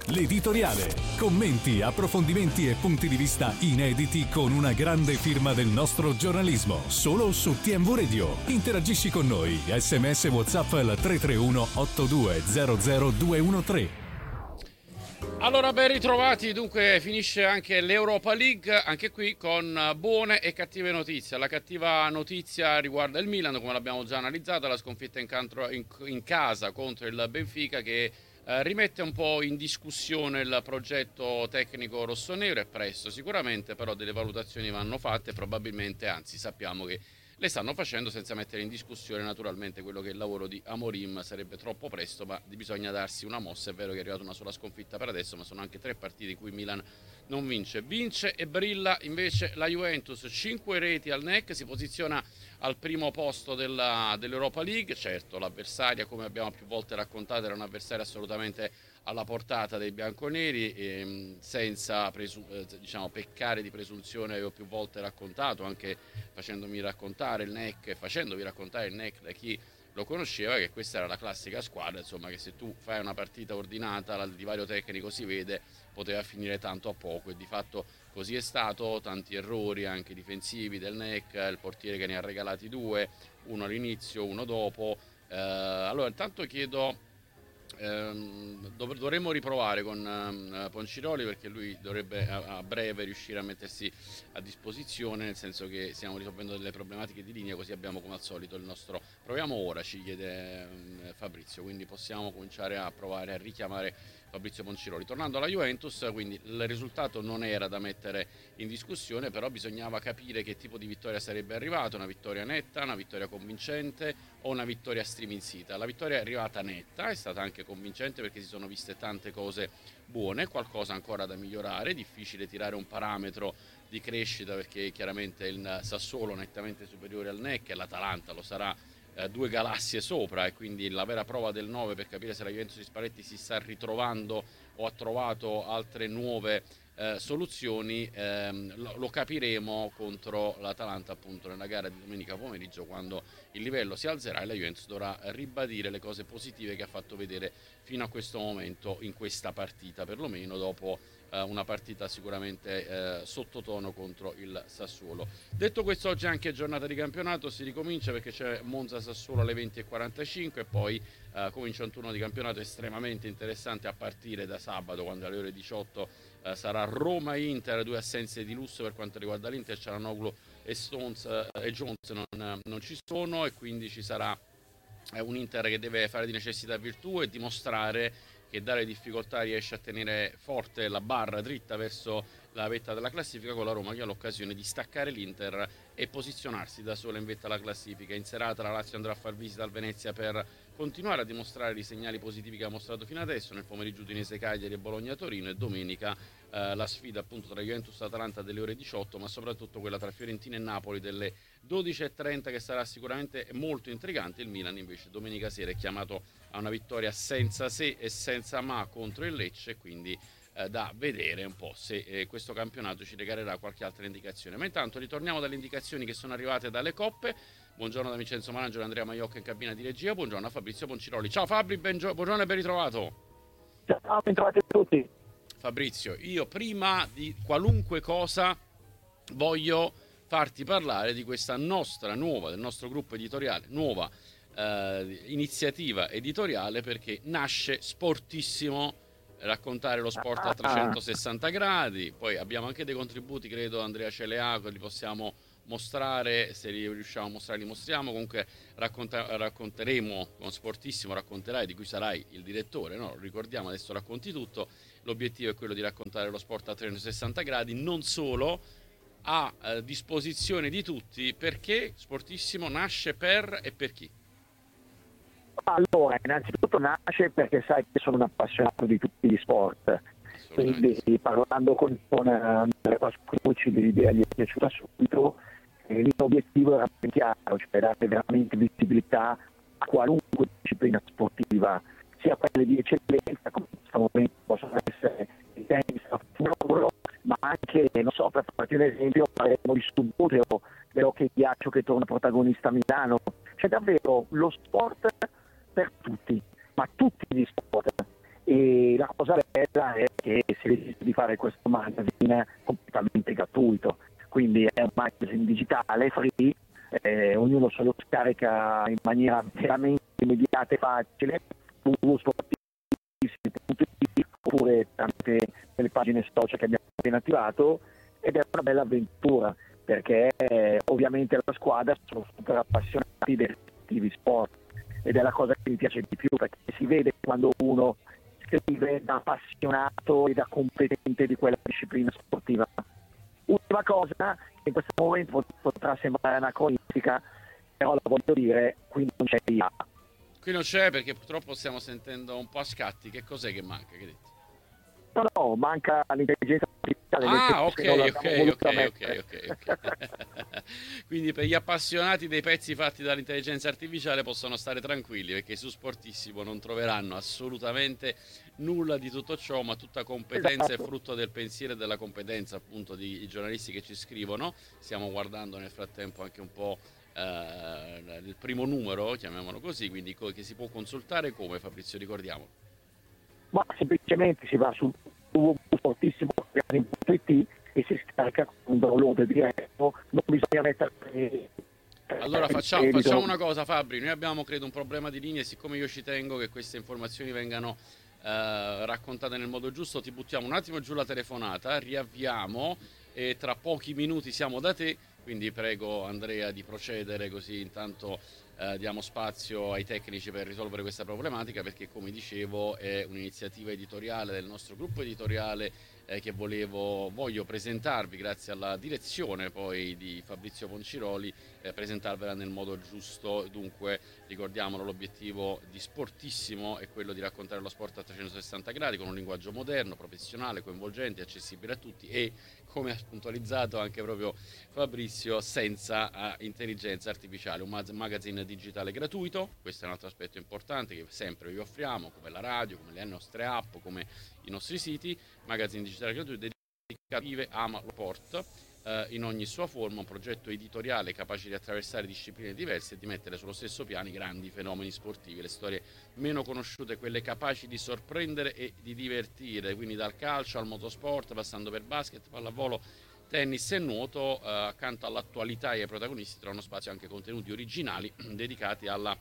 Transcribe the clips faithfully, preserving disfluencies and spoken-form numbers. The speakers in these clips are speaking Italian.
l'editoriale. Commenti, approfondimenti e punti di vista inediti con una grande firma del nostro giornalismo. Solo su T M V Radio. Interagisci con noi. Sms WhatsApp al tre tre uno otto due zero zero due uno tre. Allora, ben ritrovati. Dunque finisce anche l'Europa League, anche qui con buone e cattive notizie. La cattiva notizia riguarda il Milan, come l'abbiamo già analizzata, la sconfitta in, cantro, in, in casa contro il Benfica, che eh, rimette un po' in discussione il progetto tecnico rossonero. È presto sicuramente, però delle valutazioni vanno fatte, probabilmente, anzi sappiamo che le stanno facendo senza mettere in discussione naturalmente quello che è il lavoro di Amorim. Sarebbe troppo presto, ma bisogna darsi una mossa. È vero che è arrivata una sola sconfitta per adesso, ma sono anche tre partite in cui Milan non vince. Vince e brilla invece la Juventus, cinque reti al N E C, si posiziona al primo posto della, dell'Europa League. Certo, l'avversaria, come abbiamo più volte raccontato, era un'avversaria assolutamente alla portata dei bianconeri, ehm, senza presu- eh, diciamo peccare di presunzione. Avevo più volte raccontato, anche facendomi raccontare il N E C e facendovi raccontare il N E C da chi lo conosceva, che questa era la classica squadra, insomma, che se tu fai una partita ordinata, il divario tecnico si vede, poteva finire tanto a poco, e di fatto così è stato. Tanti errori anche difensivi del N E C, il portiere che ne ha regalati due, uno all'inizio, uno dopo. Eh, allora intanto chiedo, ehm, dov- dovremmo riprovare con ehm, Ponciroli, perché lui dovrebbe a, a breve riuscire a mettersi a disposizione, nel senso che stiamo risolvendo delle problematiche di linea, così abbiamo come al solito il nostro... Proviamo ora, ci chiede ehm, Fabrizio, quindi possiamo cominciare a provare a richiamare Fabrizio Ponciroli. Tornando alla Juventus, quindi il risultato non era da mettere in discussione, però bisognava capire che tipo di vittoria sarebbe arrivata: una vittoria netta, una vittoria convincente o una vittoria striminzita. La vittoria è arrivata netta, è stata anche convincente perché si sono viste tante cose buone, qualcosa ancora da migliorare, difficile tirare un parametro di crescita perché chiaramente il Sassuolo è nettamente superiore al N E C e l'Atalanta lo sarà due galassie sopra, e quindi la vera prova del nove per capire se la Juventus di Spalletti si sta ritrovando o ha trovato altre nuove eh, soluzioni, ehm, lo, lo capiremo contro l'Atalanta, appunto, nella gara di domenica pomeriggio, quando il livello si alzerà e la Juventus dovrà ribadire le cose positive che ha fatto vedere fino a questo momento in questa partita, perlomeno dopo una partita sicuramente eh, sottotono contro il Sassuolo. Detto questo, oggi è anche giornata di campionato, si ricomincia perché c'è Monza-Sassuolo alle venti e quarantacinque, e poi eh, comincia un turno di campionato estremamente interessante a partire da sabato, quando alle ore diciotto eh, sarà Roma-Inter. Due assenze di lusso per quanto riguarda l'Inter: Çalhanoğlu e Stones eh, e Jones non, non ci sono, e quindi ci sarà eh, un Inter che deve fare di necessità virtù e dimostrare che dalle difficoltà riesce a tenere forte la barra dritta verso la vetta della classifica, con la Roma che ha l'occasione di staccare l'Inter e posizionarsi da sola in vetta alla classifica. In serata la Lazio andrà a far visita al Venezia per continuare a dimostrare i segnali positivi che ha mostrato fino adesso. Nel pomeriggio Udinese Cagliari e Bologna Torino, e domenica eh, la sfida appunto tra Juventus e Atalanta delle ore diciotto, ma soprattutto quella tra Fiorentina e Napoli delle dodici e trenta, che sarà sicuramente molto intrigante. Il Milan invece domenica sera è chiamato a una vittoria senza se e senza ma contro il Lecce, quindi eh, da vedere un po' se eh, questo campionato ci regalerà qualche altra indicazione. Ma intanto ritorniamo dalle indicazioni che sono arrivate dalle coppe. Buongiorno da Vincenzo Malangelo e Andrea Maiocca in cabina di regia. Buongiorno a Fabrizio Ponciroli. Ciao Fabri, bengio- buongiorno e ben ritrovato. Ciao, ben trovati a tutti. Fabrizio, io prima di qualunque cosa voglio farti parlare di questa nostra nuova, del nostro gruppo editoriale, nuova eh, iniziativa editoriale, perché nasce Sportissimo, raccontare lo sport a trecentosessanta gradi. Poi abbiamo anche dei contributi, credo, Andrea Celeaco, li possiamo mostrare, se li riusciamo a mostrare li mostriamo. Comunque racconta- racconteremo con Sportissimo, racconterai, di cui sarai il direttore, no? Ricordiamo, adesso racconti tutto. L'obiettivo è quello di raccontare lo sport a trecentosessanta gradi, non solo, a eh, disposizione di tutti, perché Sportissimo nasce per e per chi? Allora, innanzitutto nasce perché sai che sono un appassionato di tutti gli sport, quindi sì. Parlando con, con Andrea Pascucci l'idea gli è piaciuta subito. E l'obiettivo era ben chiaro, cioè dare veramente visibilità a qualunque disciplina sportiva, sia quelle di eccellenza, come in questo momento possono essere il tennis, il ma anche, non so, per farti un esempio, parleremo di subbuglio, dell'hockey ghiaccio che torna protagonista a Milano. C'è davvero lo sport per tutti, ma tutti gli sport. E la cosa bella è che si decide di fare questo magazine completamente gratuito, quindi è un magazine digitale, free, eh, ognuno se lo scarica in maniera veramente immediata e facile, su sportivi oppure tramite le pagine social che abbiamo appena attivato, ed è una bella avventura perché eh, ovviamente la squadra sono super appassionati dei rispettivi sport ed è la cosa che mi piace di più, perché si vede quando uno scrive da appassionato e da competente di quella disciplina sportiva. Ultima cosa, che in questo momento potrà sembrare anacronistica, però la voglio dire, qui non c'è I A. Qui non c'è perché purtroppo stiamo sentendo un po' a scatti. Che cos'è che manca? Che dite? No, no, manca l'intelligenza artificiale. Ah, ok, ok, ok, ok, ok, ok. Quindi per gli appassionati dei pezzi fatti dall'intelligenza artificiale possono stare tranquilli, perché su Sportissimo non troveranno assolutamente nulla di tutto ciò, ma tutta competenza Esatto. e frutto del pensiero e della competenza appunto di giornalisti che ci scrivono. Stiamo guardando nel frattempo anche un po' eh, il primo numero, chiamiamolo così, quindi co- che si può consultare come, Fabrizio, ricordiamo. Ma semplicemente si va su w w w punto sportissimo punto i t e si scarica con un download diretto, non bisogna mettere. Allora facciamo, facciamo una cosa, Fabri, noi abbiamo credo un problema di linea e siccome io ci tengo che queste informazioni vengano eh, raccontate nel modo giusto, ti buttiamo un attimo giù la telefonata, riavviamo e tra pochi minuti siamo da te, quindi prego Andrea di procedere, così intanto eh, diamo spazio ai tecnici per risolvere questa problematica, perché come dicevo è un'iniziativa editoriale del nostro gruppo editoriale eh, che volevo, voglio presentarvi grazie alla direzione poi di Fabrizio Ponciroli, eh, presentarvela nel modo giusto. Dunque ricordiamolo, l'obiettivo di Sportissimo è quello di raccontare lo sport a trecentosessanta gradi con un linguaggio moderno, professionale, coinvolgente, accessibile a tutti e, come ha puntualizzato anche proprio Fabrizio, senza uh, intelligenza artificiale. Un mag- magazine digitale gratuito, questo è un altro aspetto importante che sempre vi offriamo, come la radio, come le nostre app, come i nostri siti. Magazine digitale gratuito dedicato Vive, ama lo sport eh, in ogni sua forma, un progetto editoriale capace di attraversare discipline diverse e di mettere sullo stesso piano i grandi fenomeni sportivi, le storie meno conosciute, quelle capaci di sorprendere e di divertire, quindi dal calcio al motorsport, passando per basket, pallavolo, tennis e nuoto. Eh, accanto all'attualità e ai protagonisti trovano spazio anche contenuti originali dedicati alla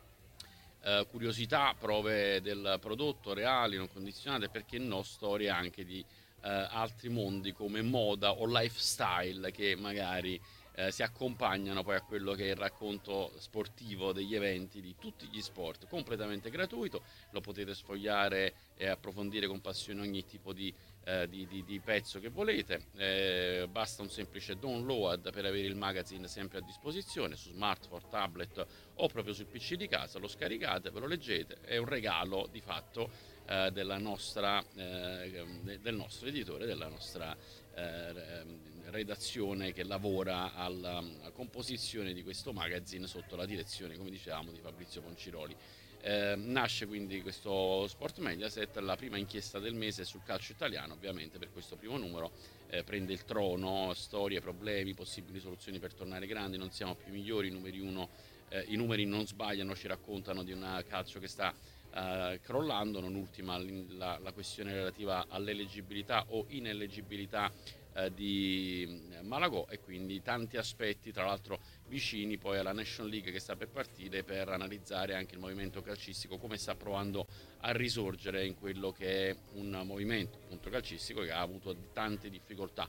eh, curiosità, prove del prodotto reali, non condizionate, perché no, storie anche di eh, altri mondi come moda o lifestyle che magari eh, si accompagnano poi a quello che è il racconto sportivo degli eventi di tutti gli sport, completamente gratuito. Lo potete sfogliare e approfondire con passione ogni tipo di Eh, di, di, di pezzo che volete. Eh, basta un semplice download per avere il magazine sempre a disposizione su smartphone, tablet o proprio sul P C di casa. Lo scaricate, ve lo leggete, è un regalo di fatto eh, della nostra, eh, del nostro editore, della nostra eh, redazione che lavora alla, alla composizione di questo magazine sotto la direzione, come dicevamo, di Fabrizio Ponciroli. Eh, nasce quindi questo Sport Mediaset, la prima inchiesta del mese sul calcio italiano, ovviamente per questo primo numero eh, prende il trono, storie, problemi, possibili soluzioni per tornare grandi, non siamo più migliori, i numeri, uno, eh, i numeri non sbagliano, ci raccontano di un calcio che sta eh, crollando, non ultima la, la questione relativa all'eleggibilità o ineleggibilità eh, di Malagò, e quindi tanti aspetti, tra l'altro vicini poi alla National League che sta per partire, per analizzare anche il movimento calcistico, come sta provando a risorgere in quello che è un movimento appunto calcistico che ha avuto tante difficoltà.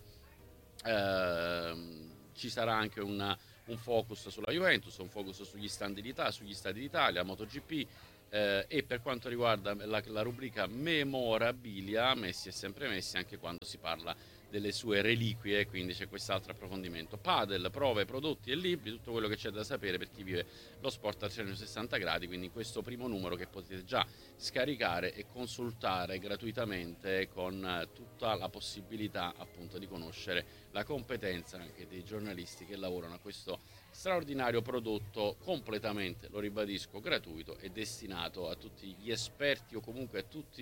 Eh, ci sarà anche una, un focus sulla Juventus, un focus sugli stand d'Italia, sugli stadi d'Italia, MotoGP. Eh, e per quanto riguarda la, la rubrica memorabilia, Messi è sempre Messi, anche quando si parla delle sue reliquie, quindi c'è quest'altro approfondimento. Padel, prove, prodotti e libri, tutto quello che c'è da sapere per chi vive lo sport a trecentosessanta gradi, quindi in questo primo numero che potete già scaricare e consultare gratuitamente, con tutta la possibilità appunto di conoscere la competenza anche dei giornalisti che lavorano a questo straordinario prodotto, completamente, lo ribadisco, gratuito e destinato a tutti gli esperti o comunque a tutti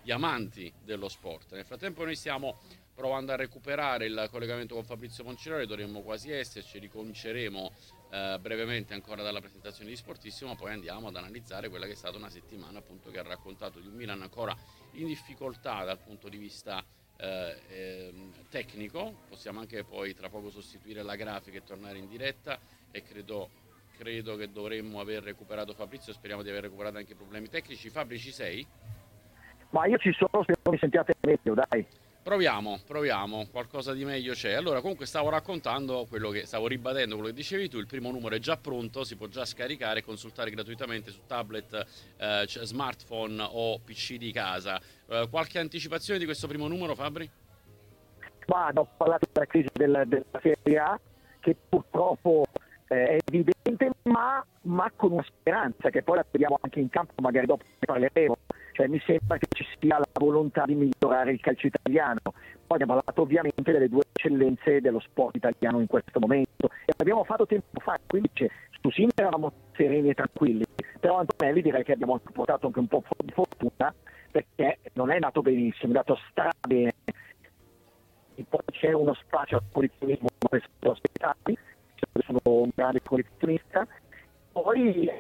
gli amanti dello sport. Nel frattempo noi stiamo provando a recuperare il collegamento con Fabrizio Ponciroli, dovremmo quasi esserci, ricominceremo eh, brevemente ancora dalla presentazione di Sportissimo, poi andiamo ad analizzare quella che è stata una settimana appunto che ha raccontato di un Milan ancora in difficoltà dal punto di vista eh, eh, tecnico. Possiamo anche poi tra poco sostituire la grafica e tornare in diretta, e credo, credo che dovremmo aver recuperato Fabrizio, speriamo di aver recuperato anche i problemi tecnici. Fabri, ci sei? Ma io ci sono, spero mi sentiate meglio, dai. Proviamo, proviamo, qualcosa di meglio c'è. Allora, comunque stavo raccontando quello che stavo ribadendo, quello che dicevi tu. Il primo numero è già pronto, si può già scaricare e consultare gratuitamente su tablet, eh, smartphone o P C di casa. Eh, qualche anticipazione di questo primo numero, Fabri? Guarda, ho parlato della crisi del, della Serie A, che purtroppo eh, è evidente, ma, ma con una speranza, che poi la vediamo anche in campo, magari dopo ne parleremo. Cioè, mi sembra che ci sia la volontà di migliorare il calcio italiano. Poi abbiamo parlato ovviamente delle due eccellenze dello sport italiano in questo momento, e l'abbiamo fatto tempo fa, quindi su Sinner eravamo sereni e tranquilli, però Antonelli direi che abbiamo portato anche un po' di fortuna, perché non è nato benissimo, è andato stra bene, e poi c'è uno spazio al collezionismo per aspettati, sono un grande collezionista, poi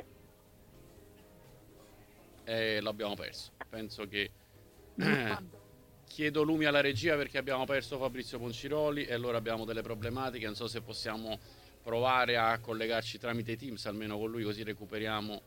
Eh, l'abbiamo perso. Penso che eh, chiedo lumi alla regia perché abbiamo perso Fabrizio Ponciroli e allora abbiamo delle problematiche. Non so se possiamo provare a collegarci tramite Teams almeno con lui, così recuperiamo.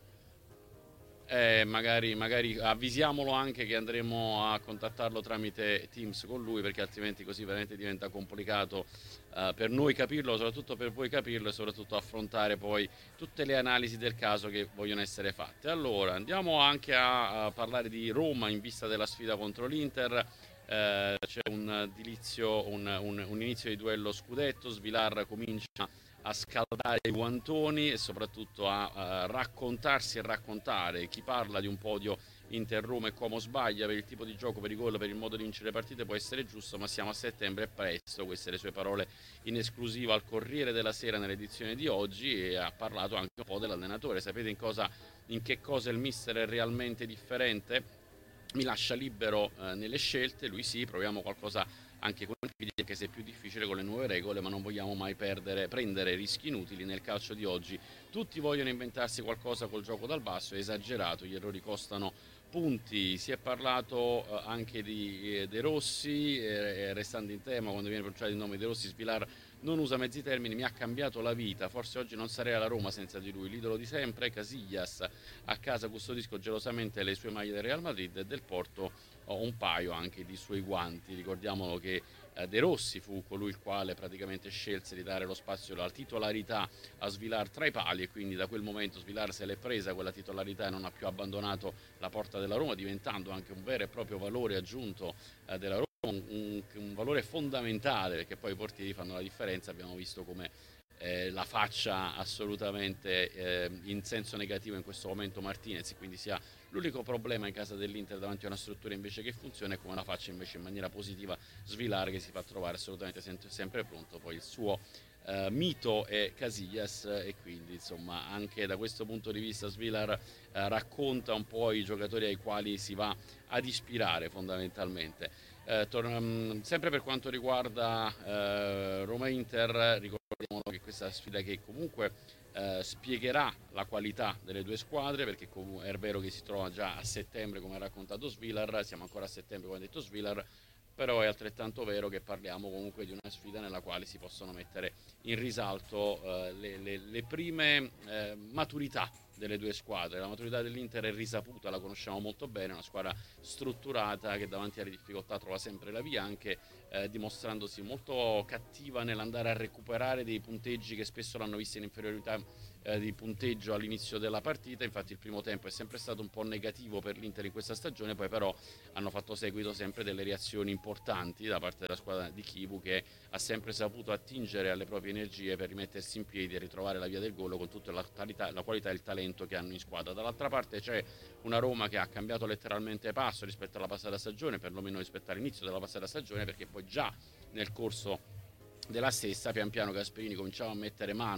Eh, magari, magari avvisiamolo anche che andremo a contattarlo tramite Teams con lui, perché altrimenti così veramente diventa complicato uh, per noi capirlo, soprattutto per voi capirlo, e soprattutto affrontare poi tutte le analisi del caso che vogliono essere fatte. Allora andiamo anche a, a parlare di Roma in vista della sfida contro l'Inter. Eh, c'è un, dilizio, un, un, un inizio di duello scudetto, Svilar comincia a scaldare i guantoni e soprattutto a, a raccontarsi e raccontare. Chi parla di un podio Inter-Roma e Como sbaglia, per il tipo di gioco, per i gol, per il modo di vincere le partite può essere giusto, ma siamo a settembre e presto. Queste le sue parole in esclusiva al Corriere della Sera nell'edizione di oggi, e ha parlato anche un po' dell'allenatore. Sapete in, cosa, in che cosa il mister è realmente differente? Mi lascia libero eh, nelle scelte, lui sì, proviamo qualcosa anche con il, anche se è più difficile con le nuove regole, ma non vogliamo mai perdere, prendere rischi inutili. Nel calcio di oggi tutti vogliono inventarsi qualcosa col gioco dal basso, è esagerato, gli errori costano punti. Si è parlato eh, anche di eh, De Rossi, eh, restando in tema, quando viene pronunciato il nome De Rossi, Svilar non usa mezzi termini, mi ha cambiato la vita, forse oggi non sarei alla Roma senza di lui, l'idolo di sempre. Casillas a casa custodisco gelosamente le sue maglie del Real Madrid e del Porto ho un paio anche di suoi guanti. Ricordiamolo che eh, De Rossi fu colui il quale praticamente scelse di dare lo spazio, la titolarità a Svilar tra i pali, e quindi da quel momento Svilar se l'è presa quella titolarità e non ha più abbandonato la porta della Roma, diventando anche un vero e proprio valore aggiunto eh, della Roma. Un, un, un valore fondamentale, perché poi i portieri fanno la differenza. Abbiamo visto come eh, la faccia assolutamente eh, in senso negativo in questo momento Martinez, quindi sia l'unico problema in casa dell'Inter davanti a una struttura invece che funziona, e come la faccia invece in maniera positiva Svilar, che si fa trovare assolutamente sempre pronto. Poi il suo Uh, mito è Casillas, e quindi insomma anche da questo punto di vista Svilar uh, racconta un po' i giocatori ai quali si va ad ispirare fondamentalmente. Uh, tor- um, sempre per quanto riguarda uh, Roma-Inter, ricordiamo che questa sfida che comunque uh, spiegherà la qualità delle due squadre, perché comunque è vero che si trova già a settembre come ha raccontato Svilar, siamo ancora a settembre come ha detto Svilar, però è altrettanto vero che parliamo comunque di una sfida nella quale si possono mettere in risalto eh, le, le, le prime eh, maturità delle due squadre. La maturità dell'Inter è risaputa, la conosciamo molto bene, una squadra strutturata che davanti alle difficoltà trova sempre la via, anche eh, dimostrandosi molto cattiva nell'andare a recuperare dei punteggi che spesso l'hanno vista in inferiorità eh, di punteggio all'inizio della partita. Infatti il primo tempo è sempre stato un po' negativo per l'Inter in questa stagione, poi però hanno fatto seguito sempre delle reazioni importanti da parte della squadra di Chivu, che ha sempre saputo attingere alle proprie energie per rimettersi in piedi e ritrovare la via del gol con tutta la qualità, la qualità e il talento che hanno in squadra. Dall'altra parte c'è una Roma che ha cambiato letteralmente passo rispetto alla passata stagione, perlomeno rispetto all'inizio della passata stagione, perché poi già nel corso della stessa pian piano Gasperini cominciava a mettere mano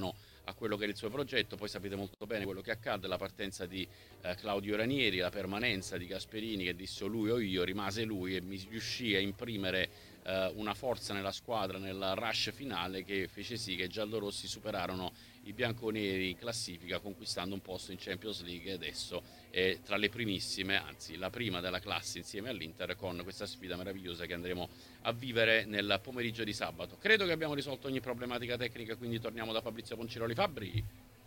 a quello che era il suo progetto. Poi sapete molto bene quello che accadde, la partenza di eh, Claudio Ranieri, la permanenza di Gasperini che disse lui o io, rimase lui e mi riuscì a imprimere eh, una forza nella squadra nel rush finale che fece sì che i giallorossi superarono i bianconeri in classifica, conquistando un posto in Champions League, e adesso è tra le primissime, anzi la prima della classe insieme all'Inter, con questa sfida meravigliosa che andremo a vivere nel pomeriggio di sabato. Credo che abbiamo risolto ogni problematica tecnica, quindi torniamo da Fabrizio Ponciroli. Fabri.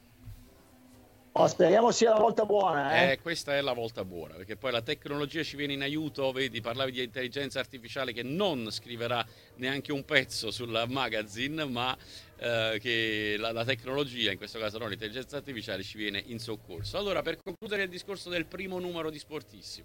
Oh, speriamo sia la volta buona, eh? eh? Questa è la volta buona, perché poi la tecnologia ci viene in aiuto. Vedi, parlavi di intelligenza artificiale che non scriverà neanche un pezzo sul magazine, ma eh, che la, la tecnologia, in questo caso non l'intelligenza artificiale, ci viene in soccorso. Allora, per concludere il discorso del primo numero di Sportissimo.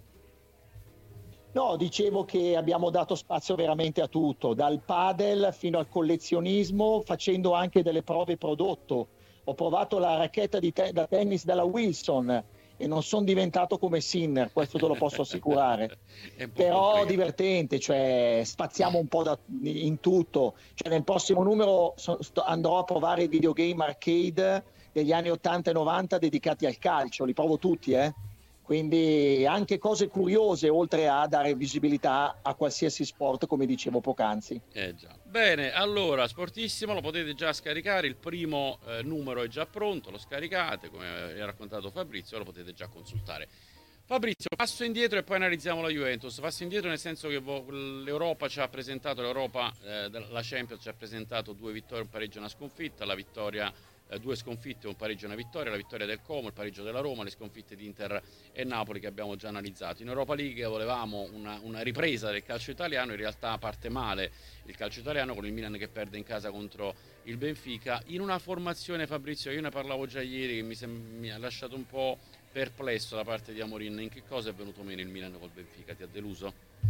No, dicevo che abbiamo dato spazio veramente a tutto, dal padel fino al collezionismo, facendo anche delle prove prodotto. Ho provato la racchetta di te- da tennis della Wilson e non sono diventato come Sinner, questo te lo posso assicurare. Però complicato. Divertente, cioè spaziamo un po' da, in tutto. Cioè, nel prossimo numero so, sto, andrò a provare i videogame arcade degli anni ottanta e novanta dedicati al calcio, li provo tutti, eh? Quindi anche cose curiose, oltre a dare visibilità a qualsiasi sport, come dicevo poc'anzi. Eh già. Bene, allora, Sportissimo lo potete già scaricare, il primo eh, numero è già pronto, lo scaricate, come ha raccontato Fabrizio, lo potete già consultare. Fabrizio, passo indietro e poi analizziamo la Juventus. Passo indietro nel senso che l'Europa ci ha presentato, l'Europa, eh, la Champions ci ha presentato due vittorie, un pareggio e una sconfitta, la vittoria... Eh, due sconfitte, un pareggio e una vittoria, la vittoria del Como, il pareggio della Roma, le sconfitte di Inter e Napoli che abbiamo già analizzato. In Europa League volevamo una, una ripresa del calcio italiano, in realtà parte male il calcio italiano con il Milan che perde in casa contro il Benfica, in una formazione, Fabrizio, io ne parlavo già ieri, che mi, sem- mi ha lasciato un po' perplesso da parte di Amorin. In che cosa è venuto meno il Milan col Benfica? Ti ha deluso?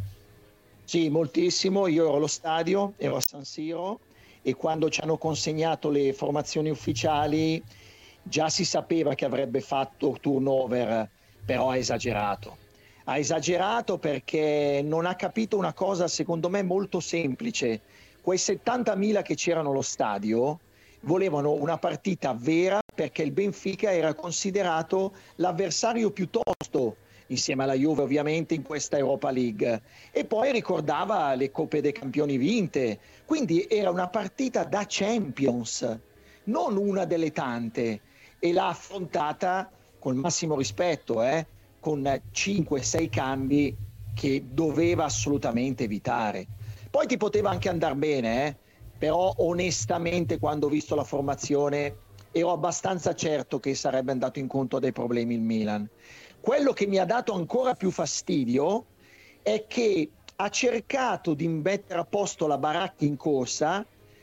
Sì, moltissimo, io ero allo stadio, ero a San Siro, e quando ci hanno consegnato le formazioni ufficiali già si sapeva che avrebbe fatto turnover, però ha esagerato. Ha esagerato perché non ha capito una cosa secondo me molto semplice. Quei settantamila che c'erano allo stadio volevano una partita vera perché il Benfica era considerato l'avversario più tosto, insieme alla Juve ovviamente, in questa Europa League, e poi ricordava le Coppe dei Campioni vinte, quindi era una partita da Champions, non una delle tante, e l'ha affrontata col massimo rispetto, eh, con cinque sei cambi che doveva assolutamente evitare. Poi ti poteva anche andare bene, eh, però onestamente quando ho visto la formazione ero abbastanza certo che sarebbe andato incontro a dei problemi il Milan. Quello che mi ha dato ancora più fastidio è che ha cercato di mettere a posto la baracca in corsa,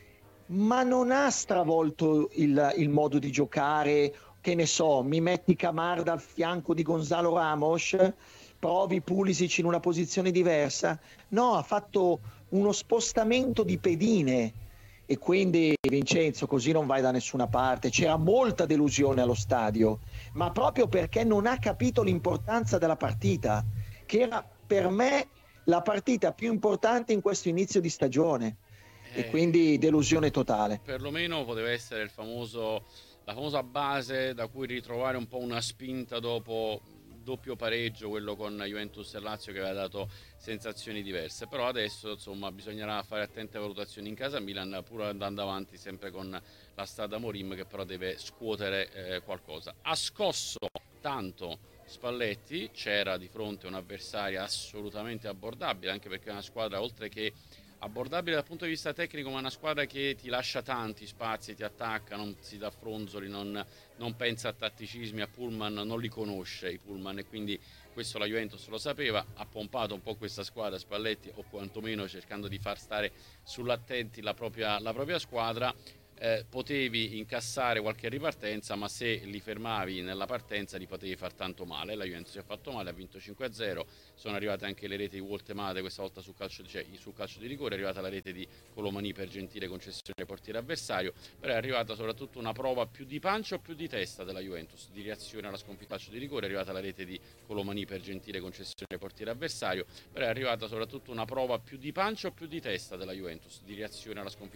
ma non ha stravolto il, il modo di giocare. Che ne so, mi metti Camarda al fianco di Gonzalo Ramos, provi Pulisic in una posizione diversa. No, ha fatto uno spostamento di pedine. E quindi, Vincenzo, così non vai da nessuna parte. C'era molta delusione allo stadio, ma proprio perché non ha capito l'importanza della partita, che era per me la partita più importante in questo inizio di stagione, eh, e quindi delusione totale. Perlomeno poteva essere il famoso, la famosa base da cui ritrovare un po' una spinta dopo doppio pareggio, quello con Juventus e Lazio, che aveva dato sensazioni diverse. Però adesso insomma bisognerà fare attente valutazioni in casa Milan, pur andando avanti sempre con la strada Morim, che però deve scuotere eh, qualcosa. Ha scosso tanto Spalletti, c'era di fronte un'avversaria assolutamente abbordabile, anche perché è una squadra, oltre che abbordabile dal punto di vista tecnico, ma è una squadra che ti lascia tanti spazi, ti attacca, non si dà fronzoli, non, non pensa a tatticismi, a pullman, non li conosce i pullman, e quindi questo la Juventus lo sapeva. Ha pompato un po' questa squadra Spalletti, o quantomeno cercando di far stare sull'attenti la propria, la propria squadra. Eh, potevi incassare qualche ripartenza, ma se li fermavi nella partenza li potevi far tanto male. La Juventus si è fatto male, ha vinto cinque a zero. Sono arrivate anche le reti di Woltemade, questa volta sul calcio, cioè, sul calcio di rigore. È arrivata la rete di Colomani per gentile concessione del portiere avversario, però è arrivata soprattutto una prova più di pancia o più di testa della Juventus, di reazione alla sconfitta calcio di rigore. È arrivata la rete di Colomani per gentile concessione del portiere avversario, però è arrivata soprattutto una prova più di pancia o più di testa della Juventus, di reazione alla sconfitta